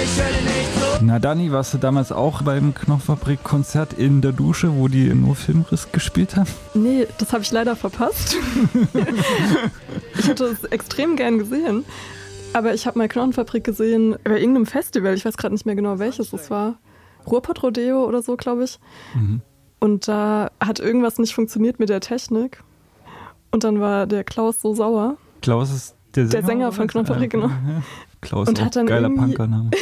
Na Dani, warst du damals auch beim Knopfabrik-Konzert in der Dusche, wo die nur Filmriss gespielt haben? Nee, das habe ich leider verpasst. Ich hätte es extrem gern gesehen. Aber ich habe mal Knochenfabrik gesehen bei irgendeinem Festival. Ich weiß gerade nicht mehr genau, welches es war. Ruhrpott Rodeo oder so, glaube ich. Mhm. Und da hat irgendwas nicht funktioniert mit der Technik. Und dann war der Klaus so sauer. Klaus ist der Sänger von Knochenfabrik, genau. Ja. Klaus, und hat dann geiler Punkername.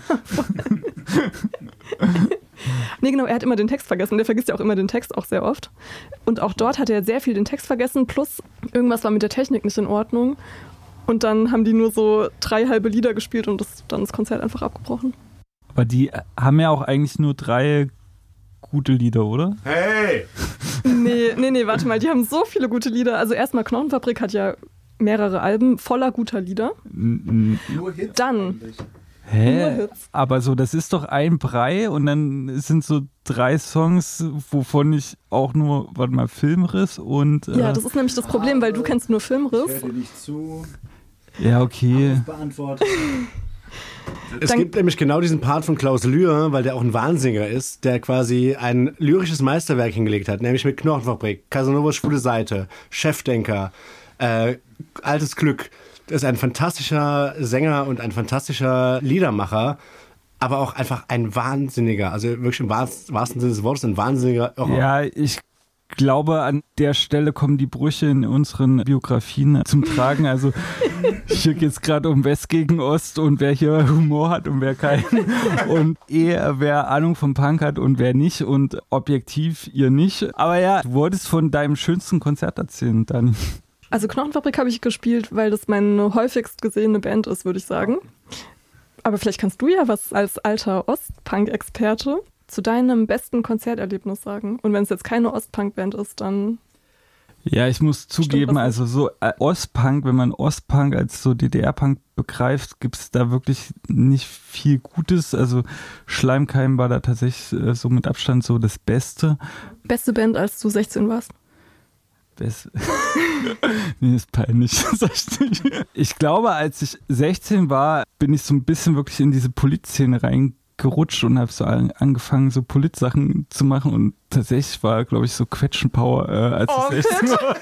Nee, genau, er hat immer den Text vergessen. Der vergisst ja auch immer den Text, auch sehr oft. Und auch dort hat er sehr viel den Text vergessen, plus irgendwas war mit der Technik nicht in Ordnung. Und dann haben die nur so 3 halbe Lieder gespielt und dann das Konzert einfach abgebrochen. Aber die haben ja auch eigentlich nur 3 gute Lieder, oder? Hey! Nee, warte mal, die haben so viele gute Lieder. Also erstmal, Knochenfabrik hat ja mehrere Alben voller guter Lieder. Nur Hits. Dann. Hä? Aber so, das ist doch ein Brei und dann sind so 3 Songs, wovon ich auch nur, Filmriss und... Ja, das ist nämlich das Problem, weil du kennst nur Filmriss. Ich höre dir nicht zu. Ja, okay. Beantwortet. Es gibt nämlich genau diesen Part von Klaus Lühr, weil der auch ein Wahnsinniger ist, der quasi ein lyrisches Meisterwerk hingelegt hat, nämlich mit Knochenfabrik, Casanovas Schwule Seite, Chefdenker, Altes Glück. Das ist ein fantastischer Sänger und ein fantastischer Liedermacher, aber auch einfach ein Wahnsinniger, also wirklich im wahrsten Sinne des Wortes ein wahnsinniger Irrer. Ja, ich glaube, an der Stelle kommen die Brüche in unseren Biografien zum Tragen. Also hier geht es gerade um West gegen Ost und wer hier Humor hat und wer keinen. Und wer Ahnung vom Punk hat und wer nicht und objektiv ihr nicht. Aber ja, du wolltest von deinem schönsten Konzert erzählen, Dani. Also Knochenfabrik habe ich gespielt, weil das meine häufigst gesehene Band ist, würde ich sagen. Aber vielleicht kannst du ja was als alter Ostpunk-Experte zu deinem besten Konzerterlebnis sagen. Und wenn es jetzt keine Ostpunk-Band ist, dann... Ja, ich muss zugeben, also so Ostpunk, wenn man Ostpunk als so DDR-Punk begreift, gibt es da wirklich nicht viel Gutes. Also Schleimkeim war da tatsächlich so mit Abstand so das Beste. Beste Band, als du 16 warst? Nee, ist peinlich. Ich glaube, als ich 16 war, bin ich so ein bisschen wirklich in diese Polit-Szene reingerutscht und habe so angefangen, so Polit-Sachen zu machen und tatsächlich war, glaube ich, so Quetschenpower, als ich 16 war.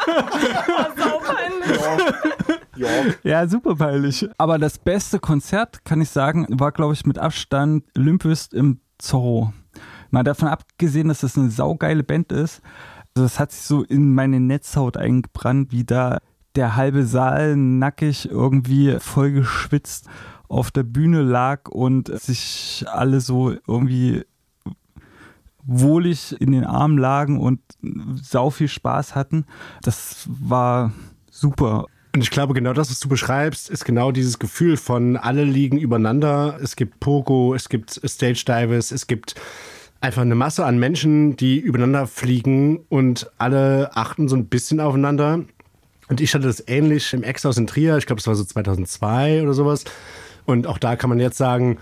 Sau peinlich. Ja, super peinlich. Aber das beste Konzert, kann ich sagen, war, glaube ich, mit Abstand Limp im Zorro. Mal davon abgesehen, dass das eine saugeile Band ist. Also das hat sich so in meine Netzhaut eingebrannt, wie da der halbe Saal nackig irgendwie voll geschwitzt auf der Bühne lag und sich alle so irgendwie wohlig in den Armen lagen und sau viel Spaß hatten. Das war super. Und ich glaube, genau das, was du beschreibst, ist genau dieses Gefühl von alle liegen übereinander. Es gibt Pogo, es gibt Stage Dives, es gibt einfach eine Masse an Menschen, die übereinander fliegen und alle achten so ein bisschen aufeinander. Und ich hatte das ähnlich im Ex-Haus in Trier, ich glaube, es war so 2002 oder sowas. Und auch da kann man jetzt sagen,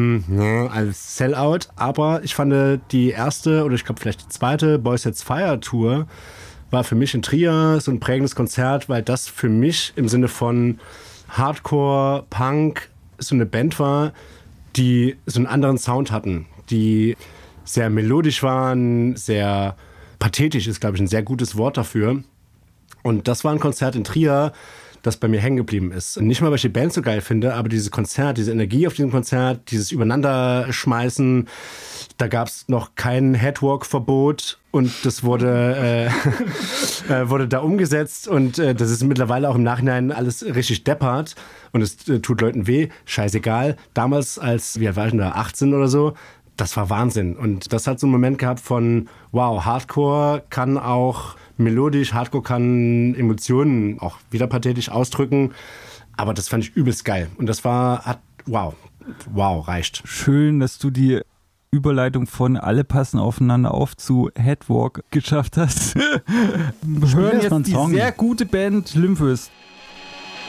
als Sellout. Aber ich fand die erste oder ich glaube vielleicht die zweite Boys Sets Fire Tour war für mich in Trier so ein prägendes Konzert, weil das für mich im Sinne von Hardcore, Punk so eine Band war, die so einen anderen Sound hatten, die sehr melodisch waren, sehr pathetisch ist, glaube ich, ein sehr gutes Wort dafür. Und das war ein Konzert in Trier, das bei mir hängen geblieben ist. Und nicht mal, weil ich die Band so geil finde, aber dieses Konzert, diese Energie auf diesem Konzert, dieses Übereinanderschmeißen, da gab es noch kein Headwalk-Verbot und das wurde da umgesetzt und das ist mittlerweile auch im Nachhinein alles richtig deppert und es tut Leuten weh, scheißegal. Damals, wie alt war ich denn da, 18 oder so, das war Wahnsinn. Und das hat so einen Moment gehabt von, wow, Hardcore kann auch melodisch, Hardcore kann Emotionen auch wieder pathetisch ausdrücken. Aber das fand ich übelst geil. Und das wow, reicht. Schön, dass du die Überleitung von alle passen aufeinander auf zu Headwalk geschafft hast. Wir hören jetzt die sehr gute Band Limp.